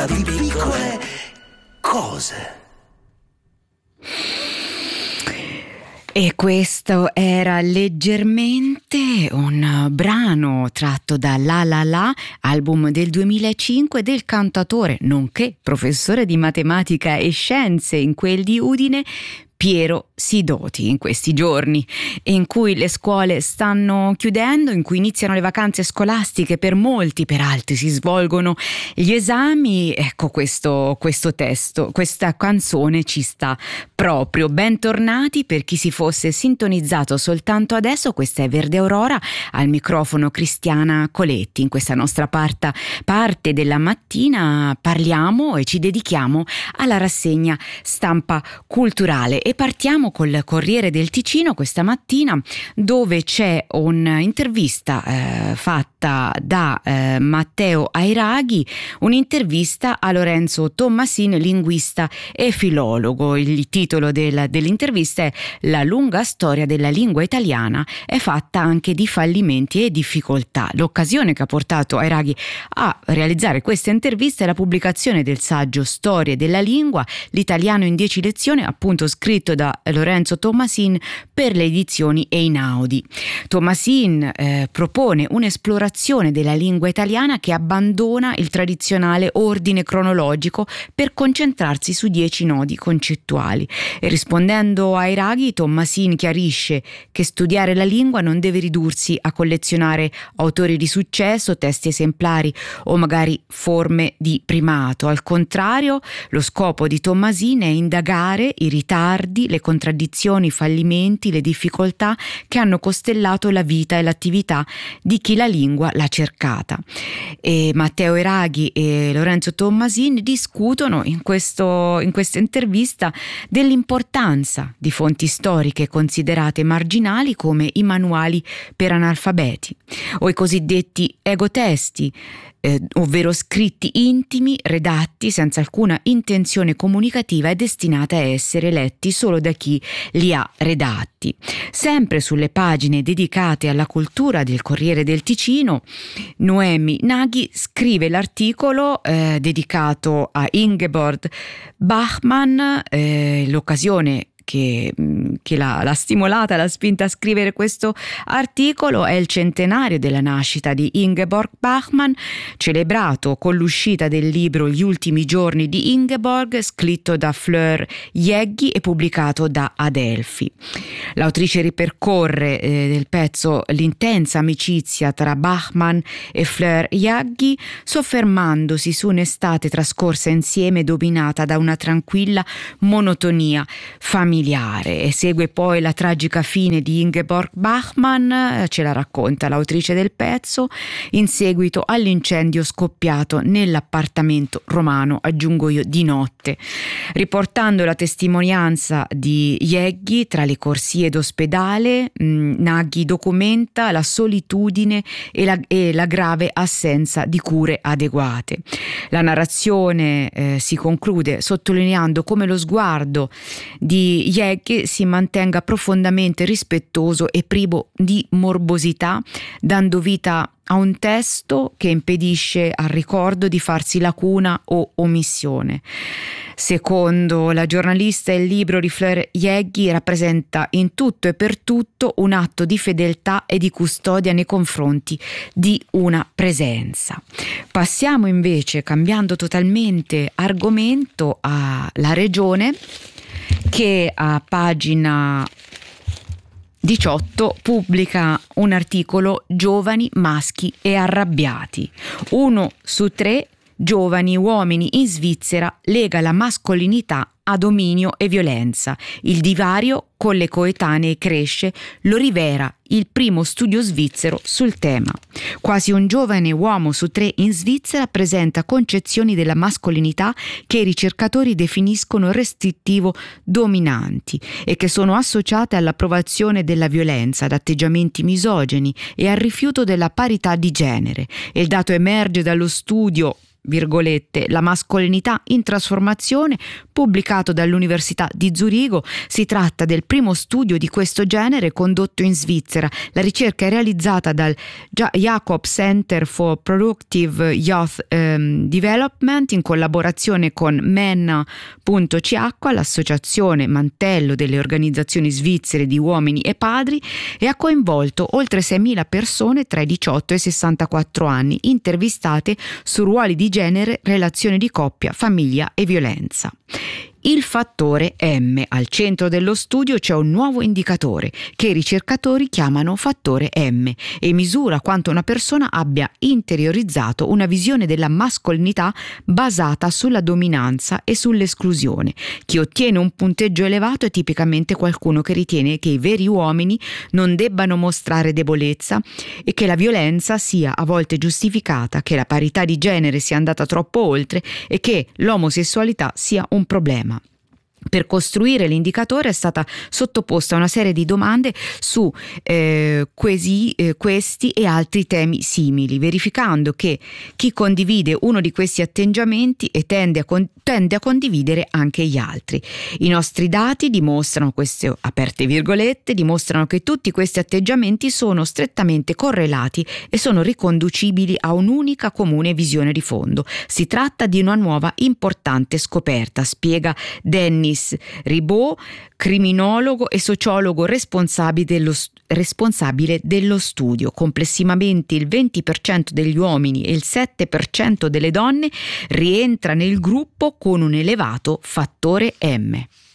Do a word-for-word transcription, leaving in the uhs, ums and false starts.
di piccole cose. E questo era leggermente un brano tratto da La La La, album del duemilacinque del cantautore, nonché professore di matematica e scienze in quel di Udine, Piero Sidoti. In questi giorni in cui le scuole stanno chiudendo, in cui iniziano le vacanze scolastiche per molti, per altri si svolgono gli esami, ecco questo, questo testo, questa canzone ci sta proprio. Bentornati per chi si fosse sintonizzato soltanto adesso, questa è Verde Aurora, al microfono Cristiana Coletti. In questa nostra parta, parte della mattina parliamo e ci dedichiamo alla rassegna stampa culturale. E partiamo col Corriere del Ticino questa mattina, dove c'è un'intervista eh, fatta da eh, Matteo Airaghi, un'intervista a Lorenzo Tommasin, linguista e filologo. Il titolo del, dell'intervista è La lunga storia della lingua italiana è fatta anche di fallimenti e difficoltà. L'occasione che ha portato Airaghi a realizzare questa intervista è la pubblicazione del saggio Storie della lingua, l'italiano in dieci lezioni, appunto scritto da Lorenzo Tommasin per le edizioni Einaudi. Tommasin eh, propone un'esplorazione della lingua italiana che abbandona il tradizionale ordine cronologico per concentrarsi su dieci nodi concettuali. E rispondendo a Airaghi, Tommasin chiarisce che studiare la lingua non deve ridursi a collezionare autori di successo, testi esemplari o magari forme di primato. Al contrario, lo scopo di Tommasin è indagare i ritardi, le contraddizioni, i fallimenti, le difficoltà che hanno costellato la vita e l'attività di chi la lingua l'ha cercata. E Matteo Airaghi e Lorenzo Tommasin discutono in questo, in questa intervista dell'importanza di fonti storiche considerate marginali come i manuali per analfabeti o i cosiddetti egotesti, Eh, ovvero scritti intimi redatti senza alcuna intenzione comunicativa e destinati a essere letti solo da chi li ha redatti. Sempre sulle pagine dedicate alla cultura del Corriere del Ticino, Noemi Naghi scrive l'articolo eh, dedicato a Ingeborg Bachmann, eh, l'occasione che, che l'ha, l'ha stimolata, l'ha spinta a scrivere questo articolo è il centenario della nascita di Ingeborg Bachmann, celebrato con l'uscita del libro Gli ultimi giorni di Ingeborg, scritto da Fleur Jeggi e pubblicato da Adelphi. L'autrice ripercorre eh, nel pezzo l'intensa amicizia tra Bachmann e Fleur Jeggi, soffermandosi su un'estate trascorsa insieme dominata da una tranquilla monotonia familiare. E segue poi la tragica fine di Ingeborg Bachmann, ce la racconta l'autrice del pezzo, in seguito all'incendio scoppiato nell'appartamento romano, aggiungo io, di notte. Riportando la testimonianza di Jeggi tra le corsie d'ospedale, mh, Naghi documenta la solitudine e la, e la grave assenza di cure adeguate. La narrazione eh, si conclude sottolineando come lo sguardo di Jeggi si mantenga profondamente rispettoso e privo di morbosità, dando vita a un testo che impedisce al ricordo di farsi lacuna o omissione. Secondo la giornalista, il libro di Fleur Jeggi rappresenta in tutto e per tutto un atto di fedeltà e di custodia nei confronti di una presenza. Passiamo invece, cambiando totalmente argomento, alla Regione, che a pagina diciotto pubblica un articolo Giovani, maschi e arrabbiati. Uno su tre giovani uomini in Svizzera lega la mascolinità a dominio e violenza. Il divario con le coetanee cresce, lo rivela il primo studio svizzero sul tema. Quasi un giovane uomo su tre in Svizzera presenta concezioni della mascolinità che i ricercatori definiscono restrittivo dominanti e che sono associate all'approvazione della violenza, ad atteggiamenti misogeni e al rifiuto della parità di genere. Il dato emerge dallo studio virgolette, la mascolinità in trasformazione, pubblicato dall'Università di Zurigo. Si tratta del primo studio di questo genere condotto in Svizzera. La ricerca è realizzata dal Jacob Center for Productive Youth um, Development in collaborazione con menna punto c h, l'associazione mantello delle organizzazioni svizzere di uomini e padri, e ha coinvolto oltre seimila persone tra i diciotto e i sessantaquattro anni, intervistate su ruoli di genere, relazioni di coppia, famiglia e violenza. Il fattore M. Al centro dello studio c'è un nuovo indicatore che i ricercatori chiamano fattore M e misura quanto una persona abbia interiorizzato una visione della mascolinità basata sulla dominanza e sull'esclusione. Chi ottiene un punteggio elevato è tipicamente qualcuno che ritiene che i veri uomini non debbano mostrare debolezza e che la violenza sia a volte giustificata, che la parità di genere sia andata troppo oltre e che l'omosessualità sia un problema. Per costruire l'indicatore è stata sottoposta una serie di domande su eh, quesi, eh, questi e altri temi simili, verificando che chi condivide uno di questi atteggiamenti e tende a, con- tende a condividere anche gli altri. I nostri dati dimostrano, queste aperte virgolette, dimostrano che tutti questi atteggiamenti sono strettamente correlati e sono riconducibili a un'unica comune visione di fondo. Si tratta di una nuova importante scoperta, spiega Dennis Ribaud, criminologo e sociologo responsabile dello, responsabile dello studio. Complessivamente il venti per cento degli uomini e il sette per cento delle donne rientra nel gruppo con un elevato fattore M.